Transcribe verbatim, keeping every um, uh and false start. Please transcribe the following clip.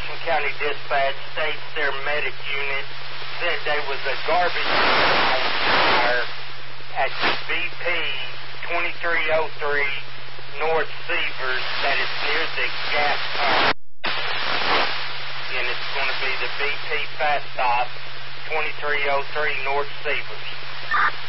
Jefferson County Dispatch states their medic unit said there was a garbage fire at B P twenty-three oh three North Severs that is near the gas pump. And it's going to be the B P Fast Stop twenty-three oh three North Severs.